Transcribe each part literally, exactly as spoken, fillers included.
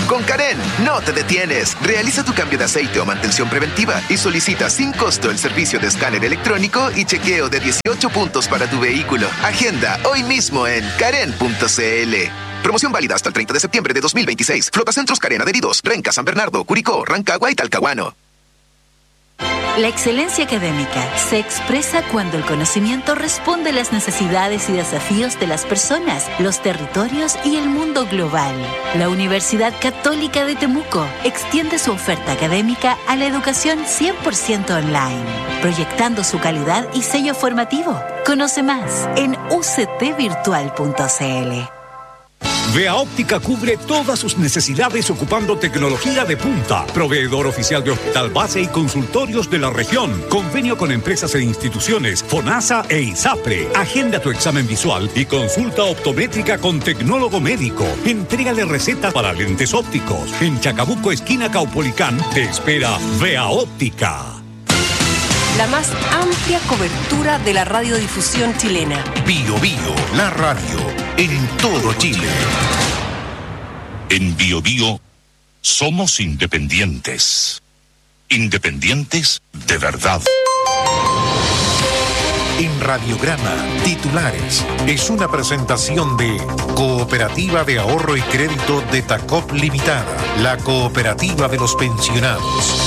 Con Karen, no te detienes. Realiza tu cambio de aceite o mantención preventiva y solicita sin costo el servicio de escáner electrónico y chequeo de dieciocho puntos para tu vehículo. Agenda hoy mismo en karen punto c l. Promoción válida hasta el treinta de septiembre de dos mil veintiséis. Flotacentros Karen adheridos. Renca, San Bernardo, Curicó, Rancagua y Talcahuano. La excelencia académica se expresa cuando el conocimiento responde a las necesidades y desafíos de las personas, los territorios y el mundo global. La Universidad Católica de Temuco extiende su oferta académica a la educación cien por ciento online, proyectando su calidad y sello formativo. Conoce más en u c t virtual punto c l. Vea Óptica cubre todas sus necesidades ocupando tecnología de punta. Proveedor oficial de hospital base y consultorios de la región. Convenio con empresas e instituciones, FONASA e ISAPRE. Agenda tu examen visual y consulta optométrica con tecnólogo médico. Entrégale recetas para lentes ópticos. En Chacabuco, esquina Caupolicán, te espera Vea Óptica. La más amplia cobertura de la radiodifusión chilena. Bio Bio, la radio, en todo Chile. En Bio Bio somos independientes. Independientes de verdad. En Radiograma, titulares. Es una presentación de Cooperativa de Ahorro y Crédito de Tacop Limitada, la cooperativa de los pensionados.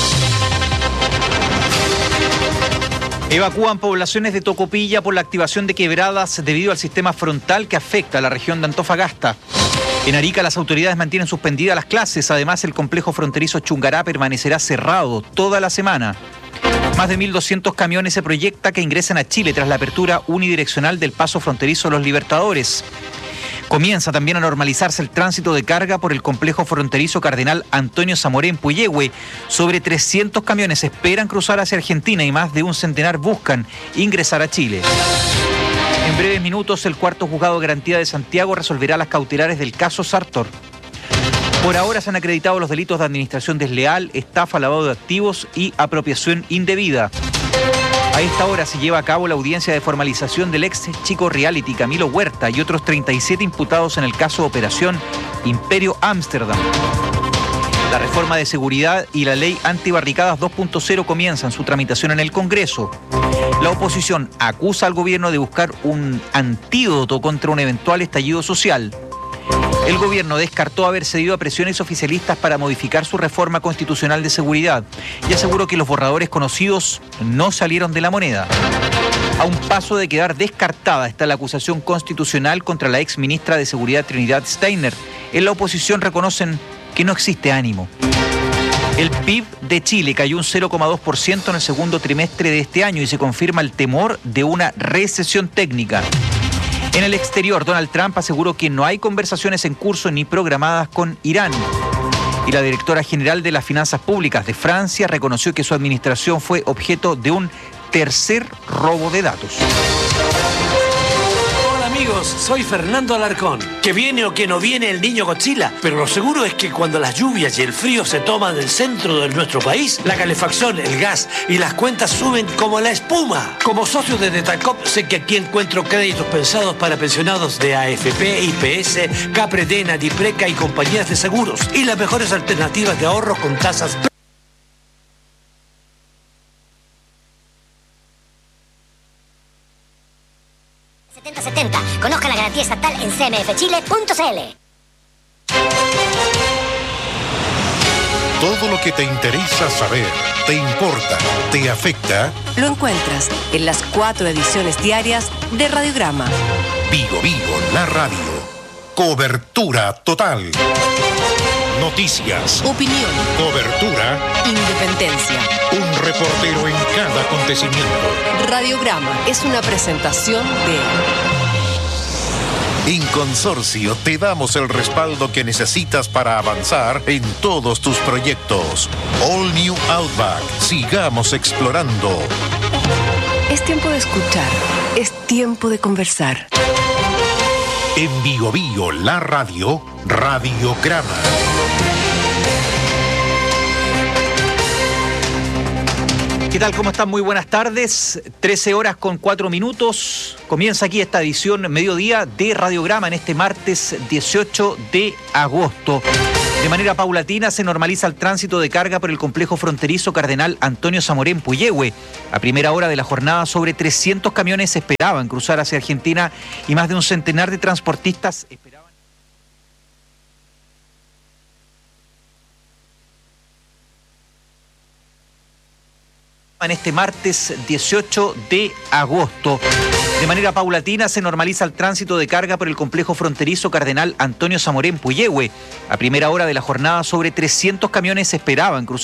Evacúan poblaciones de Tocopilla por la activación de quebradas debido al sistema frontal que afecta a la región de Antofagasta. En Arica las autoridades mantienen suspendidas las clases. Además, el complejo fronterizo Chungará permanecerá cerrado toda la semana. Más de mil doscientos camiones se proyecta que ingresen a Chile tras la apertura unidireccional del paso fronterizo Los Libertadores. Comienza también a normalizarse el tránsito de carga por el complejo fronterizo Cardenal Antonio Zamoré en Puyehue. Sobre trescientos camiones esperan cruzar hacia Argentina y más de un centenar buscan ingresar a Chile. En breves minutos, el cuarto juzgado de garantía de Santiago resolverá las cautelares del caso Sartor. Por ahora se han acreditado los delitos de administración desleal, estafa, lavado de activos y apropiación indebida. A esta hora se lleva a cabo la audiencia de formalización del ex chico reality Camilo Huerta y otros treinta y siete imputados en el caso Operación Imperio Ámsterdam. La reforma de seguridad y la ley antibarricadas dos punto cero comienzan su tramitación en el Congreso. La oposición acusa al gobierno de buscar un antídoto contra un eventual estallido social. El gobierno descartó haber cedido a presiones oficialistas para modificar su reforma constitucional de seguridad y aseguró que los borradores conocidos no salieron de la moneda. A un paso de quedar descartada está la acusación constitucional contra la ex ministra de Seguridad Trinidad Steiner. En la oposición reconocen que no existe ánimo. El P I B de Chile cayó un cero coma dos por ciento en el segundo trimestre de este año y se confirma el temor de una recesión técnica. En el exterior, Donald Trump aseguró que no hay conversaciones en curso ni programadas con Irán. Y la directora general de las Finanzas Públicas de Francia reconoció que su administración fue objeto de un tercer robo de datos. Amigos, soy Fernando Alarcón. Que viene o que no viene el niño Godzilla, pero lo seguro es que cuando las lluvias y el frío se toman del centro de nuestro país, la calefacción, el gas y las cuentas suben como la espuma. Como socio de Detacop, sé que aquí encuentro créditos pensados para pensionados de A F P, I P S, Capredena, Dipreca y compañías de seguros. Y las mejores alternativas de ahorro con tasas setenta setenta. Conozca la garantía estatal en c m f chile punto c l. Todo lo que te interesa saber, te importa, te afecta. Lo encuentras en las cuatro ediciones diarias de Radiograma. Vigo Vigo, la radio. Cobertura total. Noticias. Opinión. Cobertura. Independencia. Un reportero en cada acontecimiento. Radiograma es una presentación de... En Consorcio te damos el respaldo que necesitas para avanzar en todos tus proyectos. All New Outback. Sigamos explorando. Es tiempo de escuchar. Es tiempo de conversar. En Bio Bio, la radio, Radiograma. ¿Qué tal? ¿Cómo están? Muy buenas tardes. trece horas con cuatro minutos. Comienza aquí esta edición mediodía de Radiograma en este martes dieciocho de agosto. De manera paulatina se normaliza el tránsito de carga por el complejo fronterizo Cardenal Antonio Zamoré en Puyehue. A primera hora de la jornada, sobre trescientos camiones esperaban cruzar hacia Argentina y más de un centenar de transportistas esperaban. En este martes dieciocho de agosto. De manera paulatina se normaliza el tránsito de carga por el complejo fronterizo Cardenal Antonio Zamoré en Puyehue. A primera hora de la jornada, sobre trescientos camiones esperaban cruzar.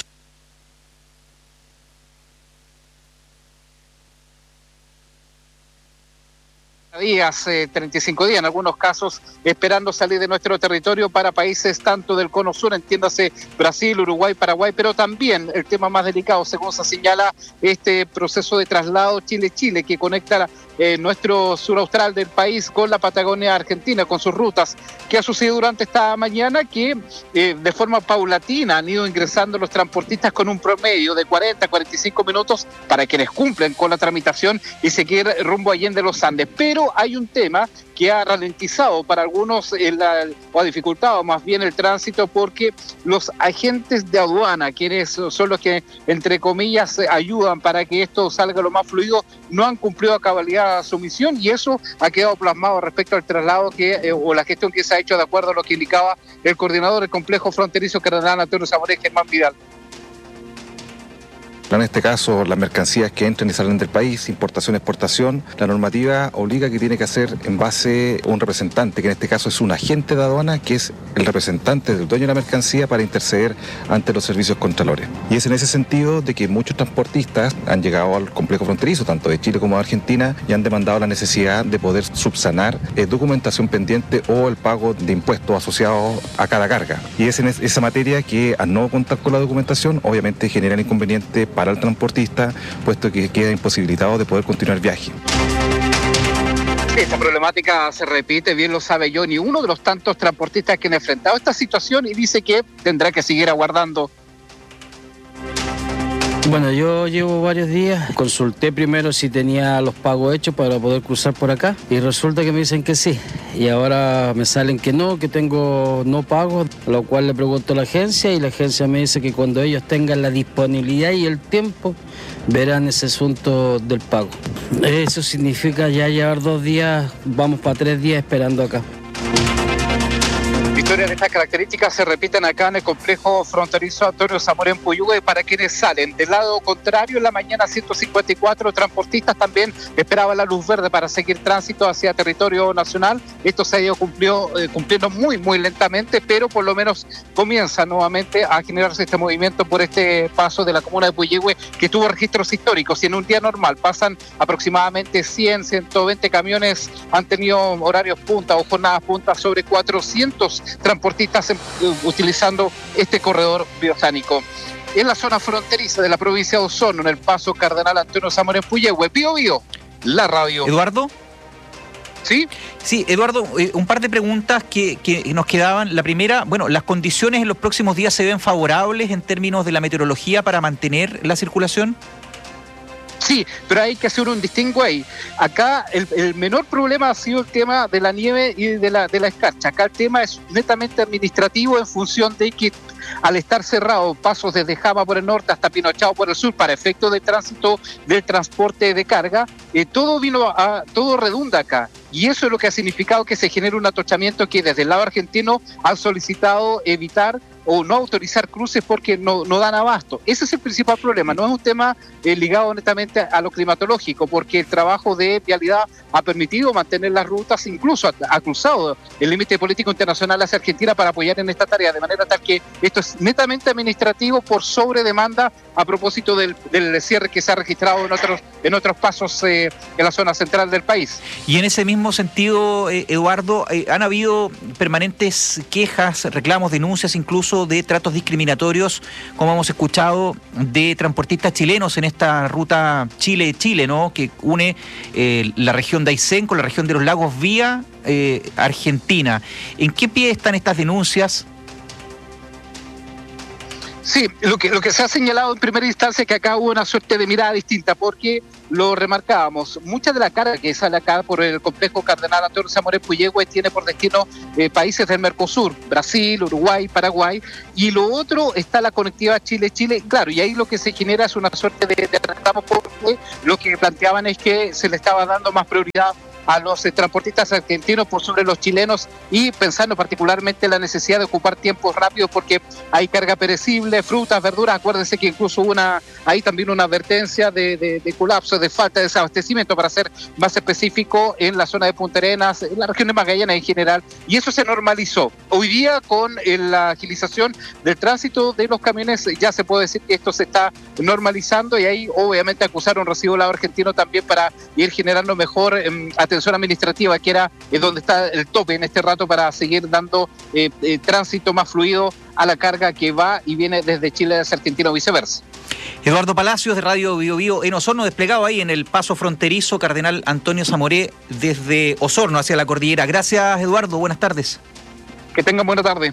días, eh, treinta y cinco días en algunos casos, esperando salir de nuestro territorio para países tanto del cono sur, entiéndase Brasil, Uruguay, Paraguay, pero también el tema más delicado, según se señala, este proceso de traslado Chile-Chile que conecta eh, nuestro sur austral del país con la Patagonia Argentina, con sus rutas. ¿Qué ha sucedido durante esta mañana? Que eh, de forma paulatina han ido ingresando los transportistas con un promedio de cuarenta, cuarenta y cinco minutos para quienes cumplen con la tramitación y seguir rumbo a Allende los Andes. Pero hay un tema que ha ralentizado para algunos el, o ha dificultado más bien el tránsito, porque los agentes de aduana, quienes son los que entre comillas ayudan para que esto salga lo más fluido, no han cumplido a cabalidad su misión, y eso ha quedado plasmado respecto al traslado que eh, o la gestión que se ha hecho de acuerdo a lo que indicaba el coordinador del complejo fronterizo Cardenal Antonio Zamoré, Germán Vidal. En este caso, las mercancías que entran y salen del país, importación, exportación, la normativa obliga que tiene que hacer en base a un representante, que en este caso es un agente de aduana, que es el representante del dueño de la mercancía para interceder ante los servicios contralores. Y es en ese sentido de que muchos transportistas han llegado al complejo fronterizo, tanto de Chile como de Argentina, y han demandado la necesidad de poder subsanar eh, documentación pendiente o el pago de impuestos asociados a cada carga. Y es en esa materia que, al no contar con la documentación, obviamente generan inconvenientes para el transportista, puesto que queda imposibilitado de poder continuar el viaje. Esta problemática se repite, bien lo sabe Johnny, ni uno de los tantos transportistas que han enfrentado esta situación, y dice que tendrá que seguir aguardando. Bueno, yo llevo varios días, consulté primero si tenía los pagos hechos para poder cruzar por acá y resulta que me dicen que sí, y ahora me salen que no, que tengo no pago, lo cual le pregunto a la agencia y la agencia me dice que cuando ellos tengan la disponibilidad y el tiempo verán ese asunto del pago. Eso significa ya llevar dos días, vamos para tres días esperando acá. Historias de estas características se repiten acá en el complejo fronterizo Antonio Zamoré en Puyehue. Para quienes salen del lado contrario, en la mañana ciento cincuenta y cuatro transportistas también esperaban la luz verde para seguir tránsito hacia territorio nacional. Esto se ha ido cumplió, eh, cumpliendo muy, muy lentamente, pero por lo menos comienza nuevamente a generarse este movimiento por este paso de la comuna de Puyehue, que tuvo registros históricos, y en un día normal pasan aproximadamente cien, ciento veinte camiones, han tenido horarios punta o jornadas punta, sobre cuatrocientos transportistas en, uh, utilizando este corredor bioceánico. En la zona fronteriza de la provincia de Osorno, en el paso Cardenal Antonio Zamoré en Puyehue, Bio Bio, la radio. ¿Eduardo? ¿Sí? Sí, Eduardo, eh, un par de preguntas que, que nos quedaban. La primera, bueno, ¿las condiciones en los próximos días se ven favorables en términos de la meteorología para mantener la circulación? Sí, pero hay que hacer un distingo ahí. Acá el, el menor problema ha sido el tema de la nieve y de la, de la escarcha. Acá el tema es netamente administrativo, en función de que al estar cerrado pasos desde Jama por el norte hasta Pinochao por el sur para efecto de tránsito del transporte de carga, eh, todo vino a, todo redunda acá. Y eso es lo que ha significado que se genere un atochamiento que desde el lado argentino han solicitado evitar o no autorizar cruces porque no, no dan abasto. Ese es el principal problema, no es un tema eh, ligado netamente a lo climatológico, porque el trabajo de vialidad ha permitido mantener las rutas, incluso ha, ha cruzado el límite político internacional hacia Argentina para apoyar en esta tarea, de manera tal que esto es netamente administrativo por sobre demanda a propósito del, del cierre que se ha registrado en otros, en otros pasos eh, en la zona central del país. Y en ese mismo sentido, eh, Eduardo, eh, han habido permanentes quejas, reclamos, denuncias incluso de tratos discriminatorios, como hemos escuchado, de transportistas chilenos en esta ruta Chile-Chile, ¿no?, que une eh, la región de Aysén con la región de los lagos vía eh, Argentina. ¿En qué pie están estas denuncias? Sí, lo que, lo que se ha señalado en primera instancia es que acá hubo una suerte de mirada distinta, porque lo remarcábamos, mucha de la carga que sale acá por el complejo Cardenal Antonio Zamoré Puyehue tiene por destino eh, países del Mercosur, Brasil, Uruguay, Paraguay, y lo otro está la conectividad Chile-Chile, claro, y ahí lo que se genera es una suerte de, de reclamo, porque lo que planteaban es que se le estaba dando más prioridad a los eh, transportistas argentinos por sobre los chilenos, y pensando particularmente en la necesidad de ocupar tiempos rápidos porque hay carga perecible, frutas, verduras. Acuérdense que incluso hubo una, ahí también una advertencia de, de, de colapso, de falta de desabastecimiento, para ser más específico, en la zona de Punta Arenas, en la región de Magallanes en general, y eso se normalizó. Hoy día, con eh, la agilización del tránsito de los camiones, ya se puede decir que esto se está normalizando, y ahí obviamente acusaron recibo lado argentino también para ir generando mejor eh, atención administrativa, que era eh, donde está el tope en este rato, para seguir dando eh, eh, tránsito más fluido a la carga que va y viene desde Chile hacia Argentina o viceversa. Eduardo Palacios, de Radio Bio Bio en Osorno, desplegado ahí en el paso fronterizo Cardenal Antonio Zamoré desde Osorno hacia la cordillera. Gracias, Eduardo, buenas tardes. Que tengan buena tarde.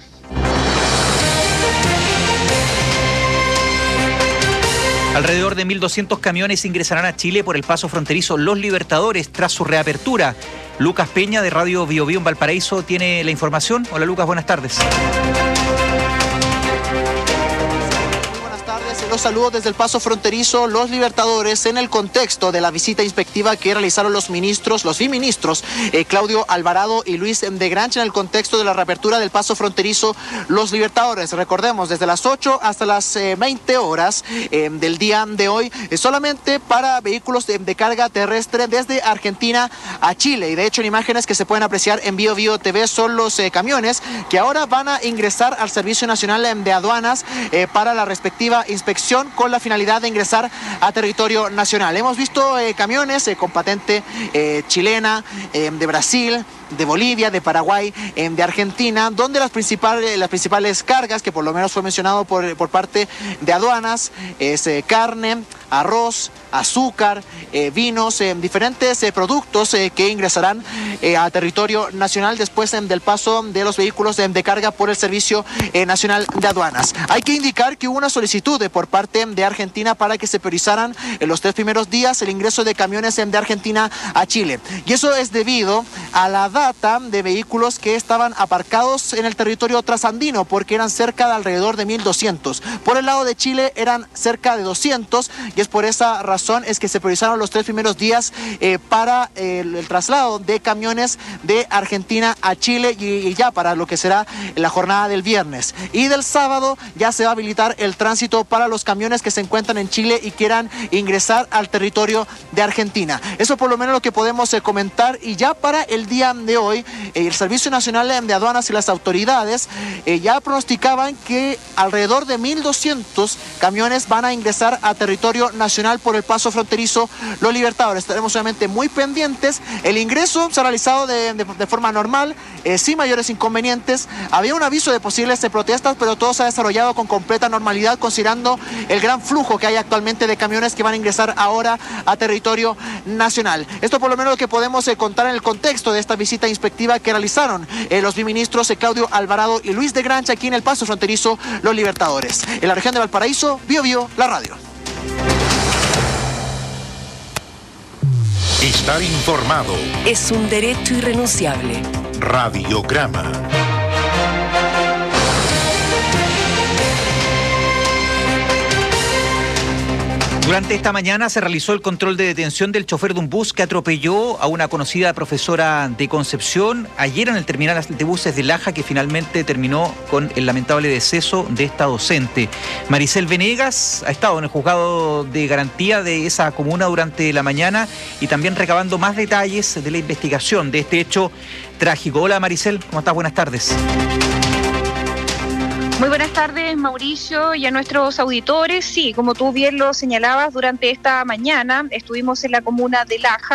Alrededor de mil doscientos camiones ingresarán a Chile por el paso fronterizo Los Libertadores tras su reapertura. Lucas Peña, de Radio Bio Bio en Valparaíso, tiene la información. Hola Lucas, buenas tardes. Los saludos desde el paso fronterizo Los Libertadores en el contexto de la visita inspectiva que realizaron los ministros, los biministros eh, Claudio Alvarado y Luis de Grancha, en el contexto de la reapertura del paso fronterizo Los Libertadores. Recordemos, desde las ocho hasta las eh, veinte horas eh, del día de hoy, eh, solamente para vehículos de, de carga terrestre desde Argentina a Chile. Y de hecho, en imágenes que se pueden apreciar en Bio Bio T V, son los eh, camiones que ahora van a ingresar al Servicio Nacional de Aduanas eh, para la respectiva inspección, con la finalidad de ingresar a territorio nacional. Hemos visto eh, camiones eh, con patente eh, chilena, eh, de Brasil, de Bolivia, de Paraguay, eh, de Argentina, donde las principales, las principales cargas, que por lo menos fue mencionado por, por parte de aduanas, es eh, carne, arroz, azúcar, eh, vinos, eh, diferentes eh, productos eh, que ingresarán eh, a territorio nacional después eh, del paso de los vehículos eh, de carga por el Servicio eh, Nacional de Aduanas. Hay que indicar que hubo una solicitud eh, por parte de Argentina para que se priorizaran en los tres primeros días el ingreso de camiones eh, de Argentina a Chile. Y eso es debido a la data de vehículos que estaban aparcados en el territorio trasandino, porque eran cerca de alrededor de mil doscientos. Por el lado de Chile eran cerca de doscientos, y es por esa razón es que se priorizaron los tres primeros días eh, para eh, el, el traslado de camiones de Argentina a Chile, y, y ya para lo que será la jornada del viernes. Y del sábado ya se va a habilitar el tránsito para los camiones que se encuentran en Chile y quieran ingresar al territorio de Argentina. Eso por lo menos lo que podemos eh, comentar. Y ya para el día de hoy, eh, el Servicio Nacional de Aduanas y las autoridades eh, ya pronosticaban que alrededor de mil doscientos camiones van a ingresar a territorio nacional por el paso fronterizo Los Libertadores. Estaremos obviamente muy pendientes. El ingreso se ha realizado de, de, de forma normal, eh, sin mayores inconvenientes. Había un aviso de posibles de protestas, pero todo se ha desarrollado con completa normalidad, considerando el gran flujo que hay actualmente de camiones que van a ingresar ahora a territorio nacional. Esto por lo menos lo que podemos eh, contar en el contexto de esta visita inspectiva que realizaron eh, los biministros eh, Claudio Alvarado y Luis de Grancha aquí en el paso fronterizo Los Libertadores. En la región de Valparaíso, Bio Bio, la radio. Estar informado es un derecho irrenunciable. Radiograma. Durante esta mañana se realizó el control de detención del chofer de un bus que atropelló a una conocida profesora de Concepción ayer en el terminal de buses de Laja, que finalmente terminó con el lamentable deceso de esta docente. Maricel Venegas ha estado en el juzgado de garantía de esa comuna durante la mañana y también recabando más detalles de la investigación de este hecho trágico. Hola Maricel, ¿cómo estás? Buenas tardes. Muy buenas tardes, Mauricio, y a nuestros auditores. Sí, como tú bien lo señalabas, durante esta mañana estuvimos en la comuna de Laja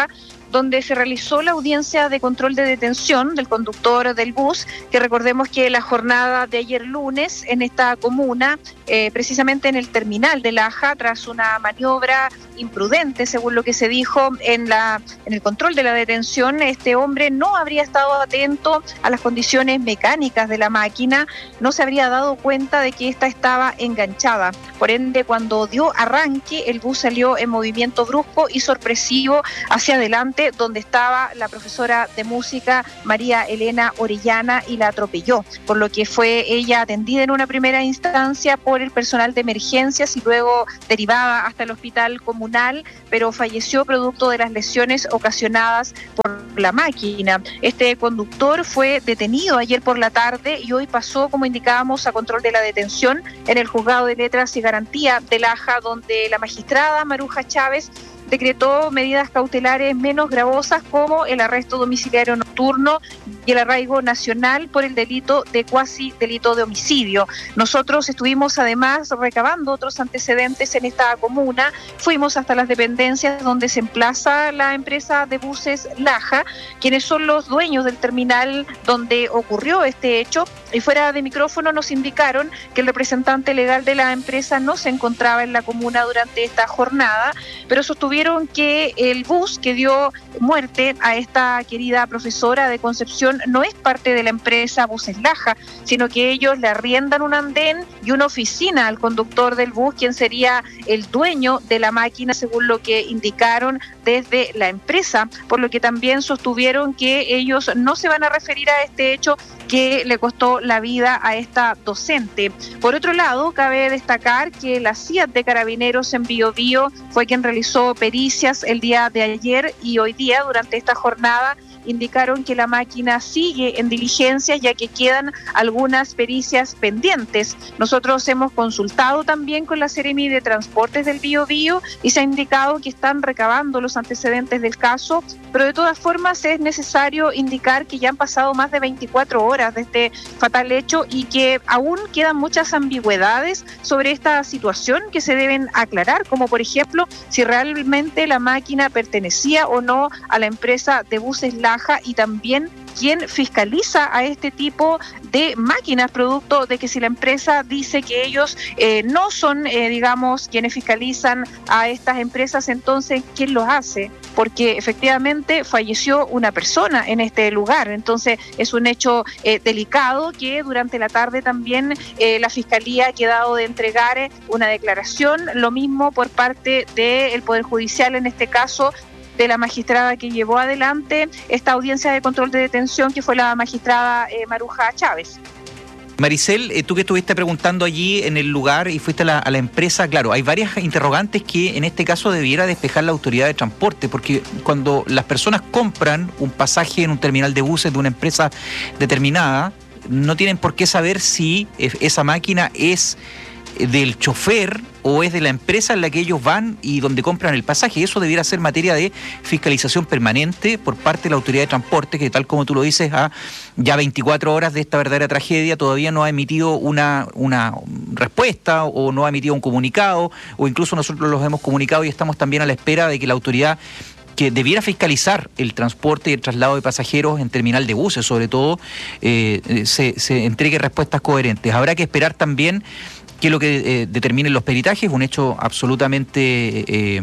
donde se realizó la audiencia de control de detención del conductor del bus, que recordemos que la jornada de ayer lunes en esta comuna, eh, precisamente en el terminal de Laja, tras una maniobra imprudente, según lo que se dijo en, la, en el control de la detención, este hombre no habría estado atento a las condiciones mecánicas de la máquina, no se habría dado cuenta de que ésta estaba enganchada. Por ende, cuando dio arranque, el bus salió en movimiento brusco y sorpresivo hacia adelante, donde estaba la profesora de música María Elena Orellana, y la atropelló, por lo que fue ella atendida en una primera instancia por el personal de emergencias y luego derivada hasta el hospital comunal, pero falleció producto de las lesiones ocasionadas por la máquina. Este conductor fue detenido ayer por la tarde y hoy pasó, como indicábamos, a control de la detención en el Juzgado de Letras y Garantía de Laja, donde la magistrada Maruja Chávez decretó medidas cautelares menos gravosas, como el arresto domiciliario nocturno y el arraigo nacional por el delito de cuasi delito de homicidio. Nosotros estuvimos además recabando otros antecedentes en esta comuna, fuimos hasta las dependencias donde se emplaza la empresa de buses Laja, quienes son los dueños del terminal donde ocurrió este hecho, y fuera de micrófono nos indicaron que el representante legal de la empresa no se encontraba en la comuna durante esta jornada, pero sostuvieron que el bus que dio muerte a esta querida profesora de Concepción no es parte de la empresa Buses Laja, sino que ellos le arriendan un andén y una oficina al conductor del bus, quien sería el dueño de la máquina, según lo que indicaron desde la empresa, por lo que también sostuvieron que ellos no se van a referir a este hecho que le costó la vida a esta docente. Por otro lado, cabe destacar que la C I A T de Carabineros en Biobío fue quien realizó pericias el día de ayer, y hoy día, durante esta jornada, indicaron que la máquina sigue en diligencias, ya que quedan algunas pericias pendientes. Nosotros hemos consultado también con la Seremi de Transportes del Biobío y se ha indicado que están recabando los antecedentes del caso, pero de todas formas es necesario indicar que ya han pasado más de veinticuatro horas de este fatal hecho y que aún quedan muchas ambigüedades sobre esta situación que se deben aclarar, como por ejemplo si realmente la máquina pertenecía o no a la empresa de buses Laja, y también quién fiscaliza a este tipo de máquinas, producto de que si la empresa dice que ellos eh, no son, eh, digamos, quienes fiscalizan a estas empresas, entonces ¿quién los hace? Porque efectivamente falleció una persona en este lugar, entonces es un hecho eh, delicado que durante la tarde también eh, la Fiscalía ha quedado de entregar eh, una declaración, lo mismo por parte del Poder Judicial, en este caso de la magistrada que llevó adelante esta audiencia de control de detención, que fue la magistrada eh, Maruja Chávez. Maricel, eh, tú que estuviste preguntando allí en el lugar y fuiste a la, a la empresa, claro, hay varias interrogantes que en este caso debiera despejar la autoridad de transporte, porque cuando las personas compran un pasaje en un terminal de buses de una empresa determinada, no tienen por qué saber si esa máquina es del chofer o es de la empresa en la que ellos van y donde compran el pasaje. Eso debiera ser materia de fiscalización permanente por parte de la autoridad de transporte, que tal como tú lo dices, a ya veinticuatro horas de esta verdadera tragedia todavía no ha emitido una, una respuesta o no ha emitido un comunicado, o incluso nosotros los hemos comunicado y estamos también a la espera de que la autoridad que debiera fiscalizar el transporte y el traslado de pasajeros en terminal de buses, sobre todo, eh, se, se entregue respuestas coherentes. Habrá que esperar también que es lo que eh, determinen los peritajes, un hecho absolutamente eh,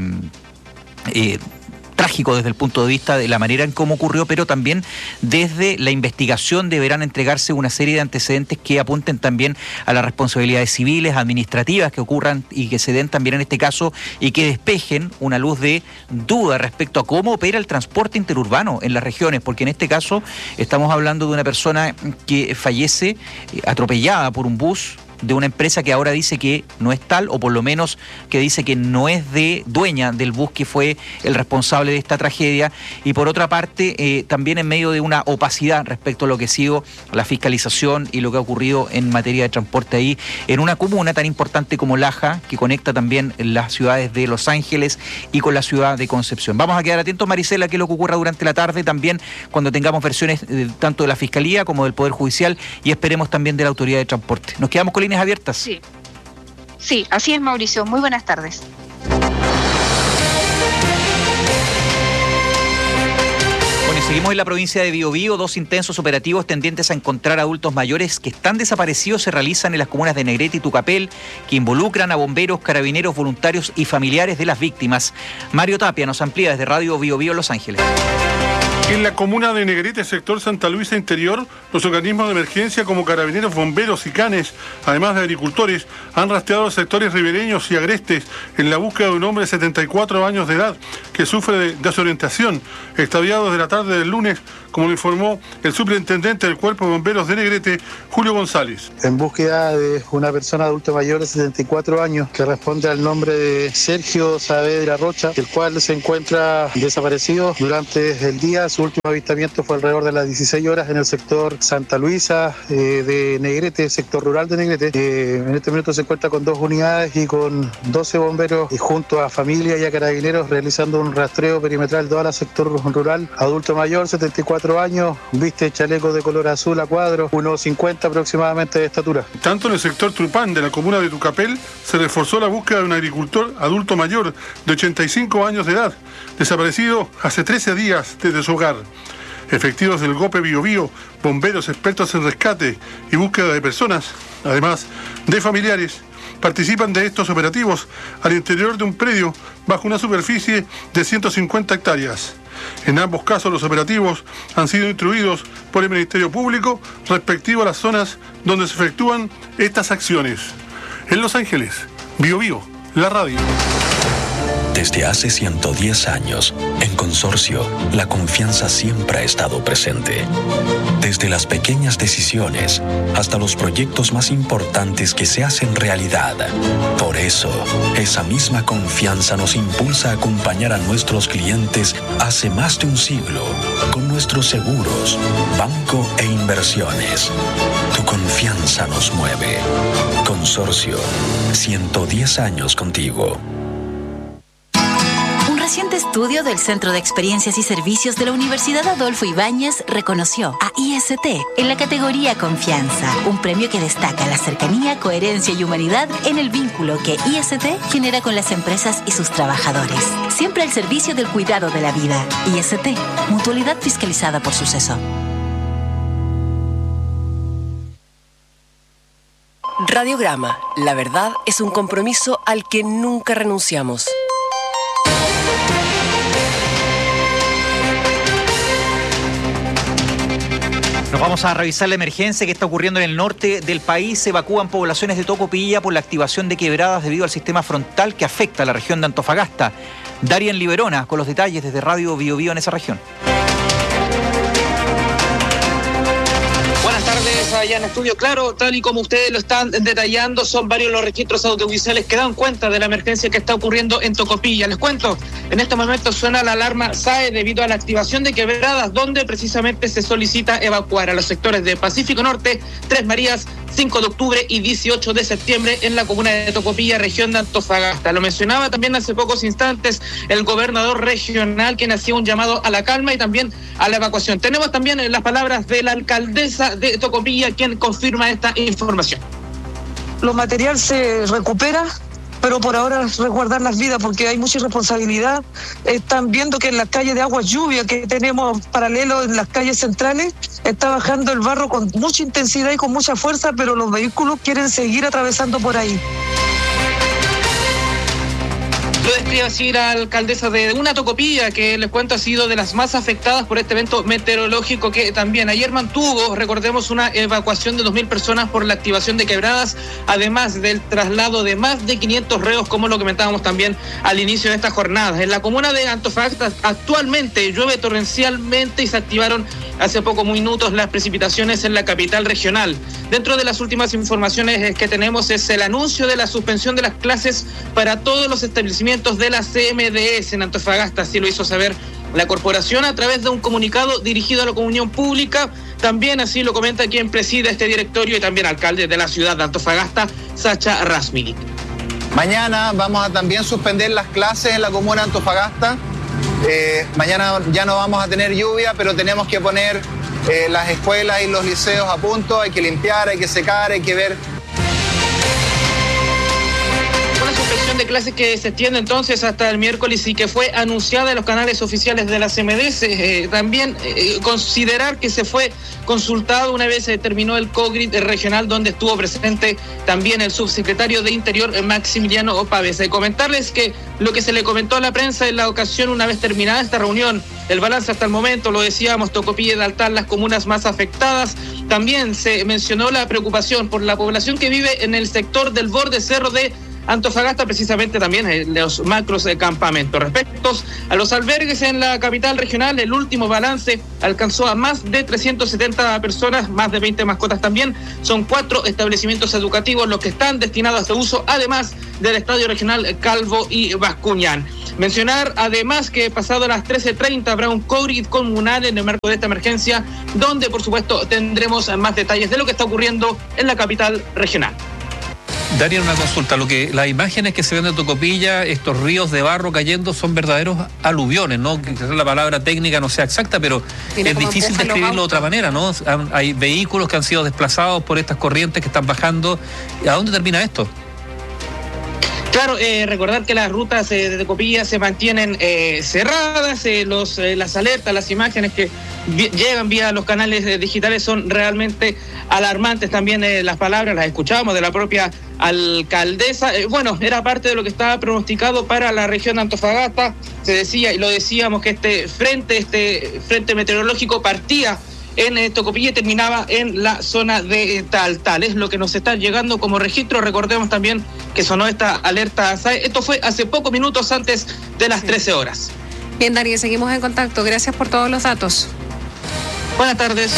eh, trágico desde el punto de vista de la manera en cómo ocurrió, pero también desde la investigación deberán entregarse una serie de antecedentes que apunten también a las responsabilidades civiles, administrativas que ocurran y que se den también en este caso, y que despejen una luz de duda respecto a cómo opera el transporte interurbano en las regiones, porque en este caso estamos hablando de una persona que fallece eh, atropellada por un bus de una empresa que ahora dice que no es tal, o por lo menos que dice que no es de dueña del bus que fue el responsable de esta tragedia, y por otra parte eh, también en medio de una opacidad respecto a lo que ha sido la fiscalización y lo que ha ocurrido en materia de transporte ahí en una comuna tan importante como Laja, que conecta también las ciudades de Los Ángeles y con la ciudad de Concepción. Vamos a quedar atentos, Maricela, a qué es lo que ocurra durante la tarde, también cuando tengamos versiones eh, tanto de la Fiscalía como del Poder Judicial, y esperemos también de la Autoridad de Transporte. Nos quedamos con líneas abiertas. Sí, sí, así es, Mauricio. Muy buenas tardes. Seguimos en la provincia de Biobío. Dos intensos operativos tendientes a encontrar adultos mayores que están desaparecidos se realizan en las comunas de Negrete y Tucapel, que involucran a bomberos, carabineros, voluntarios y familiares de las víctimas. Mario Tapia nos amplía desde Radio Biobío Los Ángeles. En la comuna de Negrete, sector Santa Luisa Interior, los organismos de emergencia como carabineros, bomberos y canes, además de agricultores, han rastreado los sectores ribereños y agrestes en la búsqueda de un hombre de setenta y cuatro años de edad que sufre de desorientación, extraviado desde la tarde del lunes, como lo informó el superintendente del Cuerpo de Bomberos de Negrete, Julio González. En búsqueda de una persona adulta mayor de setenta y cuatro años que responde al nombre de Sergio Saavedra Rocha, el cual se encuentra desaparecido durante el día. Su último avistamiento fue alrededor de las dieciséis horas en el sector Santa Luisa eh, de Negrete, sector rural de Negrete. Eh, en este momento se encuentra con dos unidades y con doce bomberos y junto a familia y a carabineros realizando un rastreo perimetral de toda la sector rural. Adulto mayor, setenta y cuatro años, viste chaleco de color azul a cuadro, uno cincuenta aproximadamente de estatura. Tanto en el sector Trupán de la comuna de Tucapel se reforzó la búsqueda de un agricultor adulto mayor de ochenta y cinco años de edad, desaparecido hace trece días desde su hogar. Efectivos del GOPE Biobío, bomberos expertos en rescate y búsqueda de personas, además de familiares, participan de estos operativos al interior de un predio bajo una superficie de ciento cincuenta hectáreas. En ambos casos los operativos han sido instruidos por el Ministerio Público respectivo a las zonas donde se efectúan estas acciones. En Los Ángeles, Biobío, la radio. Desde hace ciento diez años, en Consorcio, la confianza siempre ha estado presente. Desde las pequeñas decisiones hasta los proyectos más importantes que se hacen realidad. Por eso, esa misma confianza nos impulsa a acompañar a nuestros clientes hace más de un siglo con nuestros seguros, banco e inversiones. Tu confianza nos mueve. Consorcio, ciento diez años contigo. Un reciente estudio del Centro de Experiencias y Servicios de la Universidad Adolfo Ibáñez reconoció a I S T en la categoría Confianza, un premio que destaca la cercanía, coherencia y humanidad en el vínculo que I S T genera con las empresas y sus trabajadores. Siempre al servicio del cuidado de la vida. I S T, mutualidad fiscalizada por Suceso. Radiograma, la verdad es un compromiso al que nunca renunciamos. Nos vamos a revisar la emergencia que está ocurriendo en el norte del país. Se evacúan poblaciones de Tocopilla por la activación de quebradas debido al sistema frontal que afecta a la región de Antofagasta. Darian Liberona con los detalles desde Radio Biobío en esa región. Buenas tardes allá en estudio. Claro, tal y como ustedes lo están detallando, son varios los registros audiovisuales que dan cuenta de la emergencia que está ocurriendo en Tocopilla. Les cuento, en este momento suena la alarma S A E debido a la activación de quebradas, donde precisamente se solicita evacuar a los sectores de Pacífico Norte, Tres Marías, cinco de octubre y dieciocho de septiembre en la comuna de Tocopilla, región de Antofagasta. Lo mencionaba también hace pocos instantes el gobernador regional, quien hacía un llamado a la calma y también a la evacuación. Tenemos también las palabras de la alcaldesa de Tocopilla, quien confirma esta información. Lo material se recupera, pero por ahora resguardar las vidas porque hay mucha irresponsabilidad. Están viendo que en las calles de agua lluvia que tenemos paralelo en las calles centrales está bajando el barro con mucha intensidad y con mucha fuerza, pero los vehículos quieren seguir atravesando por ahí. Lo describe así la alcaldesa de una Tocopilla, que les cuento ha sido de las más afectadas por este evento meteorológico, que también ayer mantuvo, recordemos, una evacuación de dos mil personas por la activación de quebradas, además del traslado de más de quinientos reos, como lo comentábamos también al inicio de esta jornada. En la comuna de Antofagasta actualmente llueve torrencialmente y se activaron hace pocos minutos las precipitaciones en la capital regional. Dentro de las últimas informaciones que tenemos es el anuncio de la suspensión de las clases para todos los establecimientos de la C M D S en Antofagasta. Así lo hizo saber la corporación a través de un comunicado dirigido a la comunión pública. También así lo comenta quien preside este directorio y también alcalde de la ciudad de Antofagasta, Sacha Rasmilik. Mañana vamos a también suspender las clases en la comuna de Antofagasta. Eh, mañana ya no vamos a tener lluvia, pero tenemos que poner eh, las escuelas y los liceos a punto. Hay que limpiar, hay que secar, hay que ver. Con eso suspensión de clases que se extiende entonces hasta el miércoles y que fue anunciada en los canales oficiales de la C M D S. Eh, también eh, considerar que se fue consultado una vez se terminó el COGRID regional, donde estuvo presente también el subsecretario de Interior, Maximiliano Pávez. Eh, comentarles que lo que se le comentó a la prensa en la ocasión, una vez terminada esta reunión, el balance hasta el momento, lo decíamos, Tocopilla y Daltal, las comunas más afectadas. También se mencionó la preocupación por la población que vive en el sector del borde cerro de Antofagasta, precisamente también en los macros de campamentos. Respecto a los albergues en la capital regional, el último balance alcanzó a más de trescientas setenta personas, más de veinte mascotas también. Son cuatro establecimientos educativos los que están destinados a este uso, además del Estadio Regional Calvo y Bascuñán. Mencionar además que pasado las trece treinta habrá un COGRID comunal en el marco de esta emergencia, donde por supuesto tendremos más detalles de lo que está ocurriendo en la capital regional. Darían, una consulta, lo que las imágenes que se ven de Tocopilla, estos ríos de barro cayendo, son verdaderos aluviones, ¿no? Quizás la palabra técnica no sea exacta, pero Tiene es difícil describirlo de otra manera, ¿no? Hay vehículos que han sido desplazados por estas corrientes que están bajando. ¿A dónde termina esto? Claro, eh, recordar que las rutas eh, de Tocopilla se mantienen eh, cerradas, eh, los, eh, las alertas, las imágenes que vi- llegan vía los canales eh, digitales son realmente alarmantes. También eh, las palabras las escuchábamos de la propia alcaldesa. Eh, bueno, era parte de lo que estaba pronosticado para la región de Antofagasta. Se decía, y lo decíamos, que este frente, este frente meteorológico partía en eh, Tocopilla y terminaba en la zona de Taltal. Es lo que nos está llegando como registro. Recordemos también que sonó esta alerta S A E. Esto fue hace pocos minutos antes de las trece horas. Bien, Darío, seguimos en contacto. Gracias por todos los datos. Buenas tardes.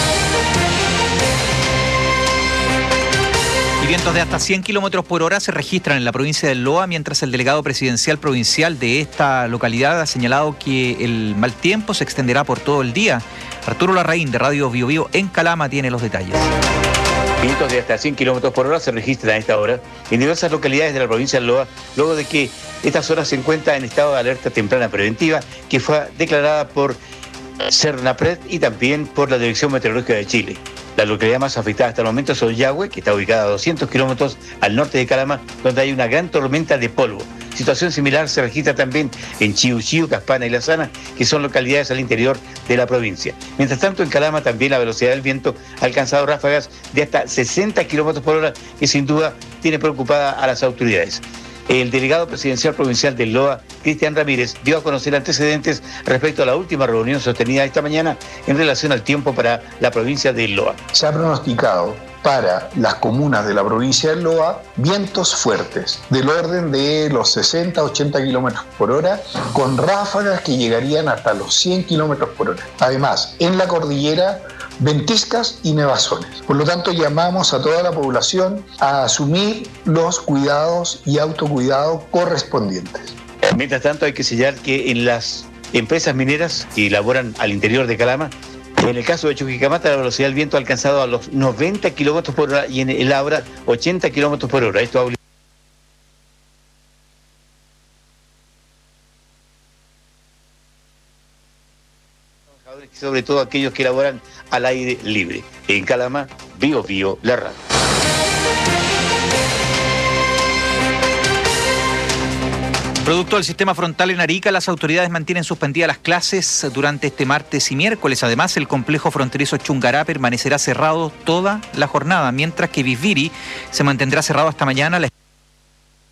Y vientos de hasta cien kilómetros por hora se registran en la provincia del Loa, mientras el delegado presidencial provincial de esta localidad ha señalado que el mal tiempo se extenderá por todo el día. Arturo Larraín, de Radio Bio Bio en Calama, tiene los detalles. Vientos de hasta cien kilómetros por hora se registran a esta hora en diversas localidades de la provincia del Loa, luego de que esta zona se encuentra en estado de alerta temprana preventiva, que fue declarada por Cernapred y también por la Dirección Meteorológica de Chile. La localidad más afectada hasta el momento es Ollagüe, que está ubicada a doscientos kilómetros al norte de Calama, donde hay una gran tormenta de polvo. Situación similar se registra también en Chiu Chiu, Caspana y La Sana, que son localidades al interior de la provincia. Mientras tanto, en Calama también la velocidad del viento ha alcanzado ráfagas de hasta sesenta kilómetros por hora, que sin duda tiene preocupada a las autoridades. El delegado presidencial provincial del Loa, Cristian Ramírez, dio a conocer antecedentes respecto a la última reunión sostenida esta mañana en relación al tiempo para la provincia del Loa. Se ha pronosticado para las comunas de la provincia del Loa vientos fuertes, del orden de los sesenta a ochenta kilómetros por hora, con ráfagas que llegarían hasta los cien kilómetros por hora. Además, en la cordillera, ventiscas y nevazones. Por lo tanto, llamamos a toda la población a asumir los cuidados y autocuidados correspondientes. Mientras tanto, hay que sellar que en las empresas mineras que elaboran al interior de Calama, en el caso de Chuquicamata, la velocidad del viento ha alcanzado a los noventa kilómetros por hora y en el Abra ochenta kilómetros por hora. Esto ha obligado sobre todo aquellos que elaboran al aire libre. En Calama, Bio Bio, la radio. Producto del sistema frontal en Arica, las autoridades mantienen suspendidas las clases durante este martes y miércoles. Además, el complejo fronterizo Chungará permanecerá cerrado toda la jornada, mientras que Visviri se mantendrá cerrado hasta mañana. La